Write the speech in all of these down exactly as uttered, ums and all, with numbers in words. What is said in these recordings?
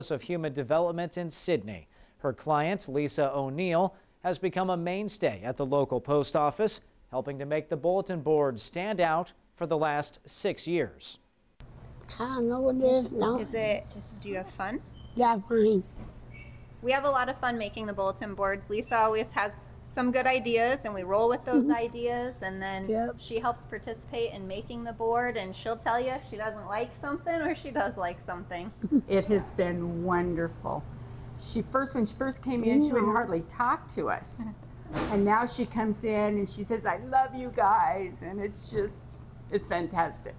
of Human Development in Sydney. Her client, Lisa O'Neill, has become a mainstay at the local post office, helping to make the bulletin board stand out for the last six years. I don't know what it is now. Is it just, do you have fun? Yeah, fine. We have a lot of fun making the bulletin boards. Lisa always has some good ideas and we roll with those ideas, and then Yep. she helps participate in making the board, and she'll tell you if she doesn't like something or she does like something. It has been wonderful. She first, when she first came in, she would hardly talk to us. And now she comes in and she says, I love you guys. And it's just, it's fantastic.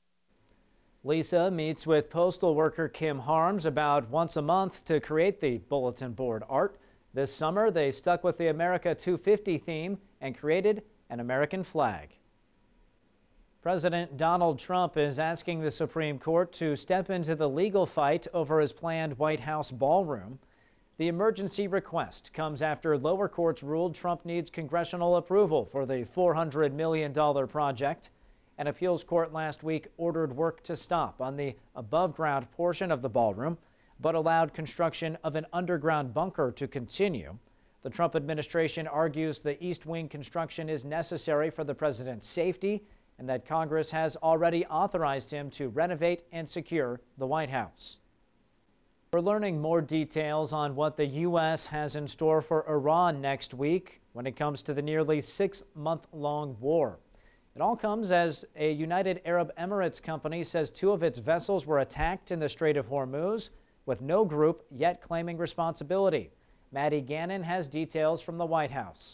Lisa meets with postal worker Kim Harms about once a month to create the bulletin board art. This summer, they stuck with the America two fifty theme and created an American flag. President Donald Trump is asking the Supreme Court to step into the legal fight over his planned White House ballroom. The emergency request comes after lower courts ruled Trump needs congressional approval for the four hundred million dollar project. An appeals court last week ordered work to stop on the above-ground portion of the ballroom, but allowed construction of an underground bunker to continue. The Trump administration argues the East Wing construction is necessary for the president's safety and that Congress has already authorized him to renovate and secure the White House. We're learning more details on what the U S has in store for Iran next week when it comes to the nearly six-month-long war. It all comes as a United Arab Emirates company says two of its vessels were attacked in the Strait of Hormuz, with no group yet claiming responsibility. Maddie Gannon has details from the White House.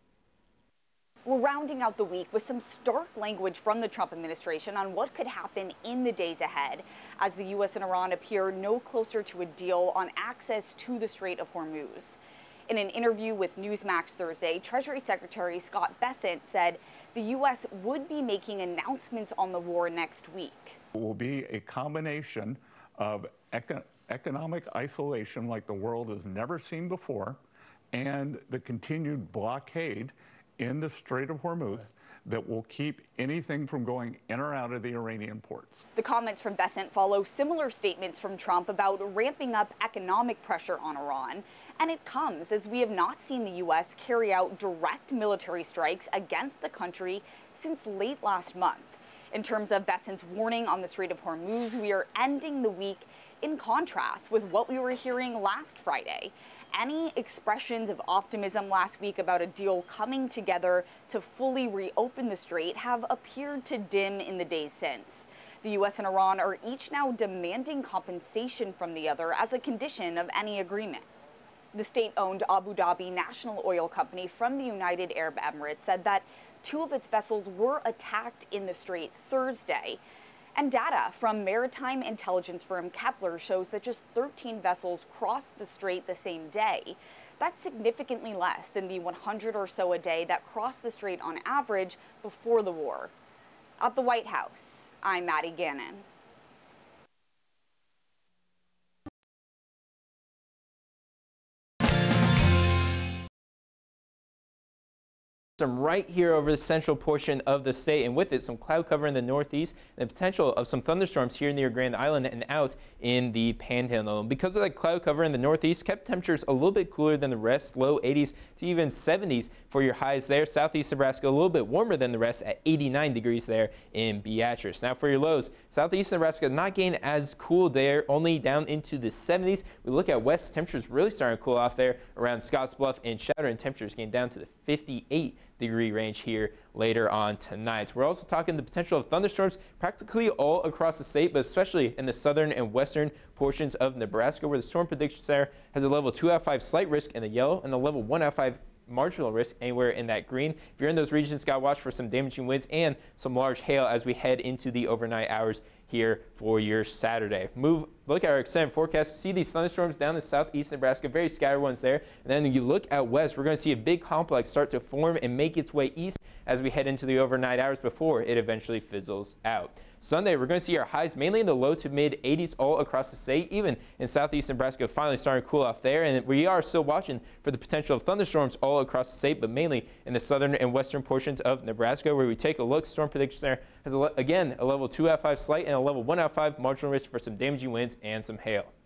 We're rounding out the week with some stark language from the Trump administration on what could happen in the days ahead as the U S and Iran appear no closer to a deal on access to the Strait of Hormuz. In an interview with Newsmax Thursday, Treasury Secretary Scott Bessent said the U S would be making announcements on the war next week. It will be a combination of eco economic isolation like the world has never seen before and the continued blockade in the Strait of Hormuz that will keep anything from going in or out of the Iranian ports. The comments from Bessent follow similar statements from Trump about ramping up economic pressure on Iran. And it comes as we have not seen the U S carry out direct military strikes against the country since late last month. In terms of Bessent's warning on the Strait of Hormuz, we are ending the week in contrast with what we were hearing last Friday. Any expressions of optimism last week about a deal coming together to fully reopen the strait have appeared to dim in the days since. The U S and Iran are each now demanding compensation from the other as a condition of any agreement. The state-owned Abu Dhabi National Oil Company from the United Arab Emirates said that two of its vessels were attacked in the strait Thursday. And data from maritime intelligence firm Kepler shows that just thirteen vessels crossed the strait the same day. That's significantly less than the one hundred or so a day that crossed the strait on average before the war. At the White House, I'm Maddie Gannon. Right here over the central portion of the state, and with it some cloud cover in the northeast and the potential of some thunderstorms here near Grand Island and out in the Panhandle. Because of that cloud cover in the northeast, kept temperatures a little bit cooler than the rest, low eighties to even seventies for your highs there. Southeast Nebraska a little bit warmer than the rest at eighty-nine degrees there in Beatrice. Now for your lows, southeast Nebraska not getting as cool there, only down into the seventies. We look at west, temperatures really starting to cool off there around Scottsbluff and Chowder, and temperatures getting down to the fifty-eight degree range here later on tonight. We're also talking the potential of thunderstorms practically all across the state, but especially in the southern and western portions of Nebraska, where the storm prediction center has a level two out of five slight risk in the yellow and the level one out of five marginal risk anywhere in that green. If you're in those regions, got to watch for some damaging winds and some large hail as we head into the overnight hours here for your Saturday. Move, look at our extended forecast. See these thunderstorms down in southeast Nebraska, very scattered ones there. And then you look out west, we're going to see a big complex start to form and make its way east as we head into the overnight hours before it eventually fizzles out. Sunday, we're going to see our highs mainly in the low to mid eighties all across the state, even in southeast Nebraska, finally starting to cool off there. And we are still watching for the potential of thunderstorms all across the state, but mainly in the southern and western portions of Nebraska, where we take a look. Storm prediction there has, a, again, a level two out of five slight and a level one out of five marginal risk for some damaging winds and some hail.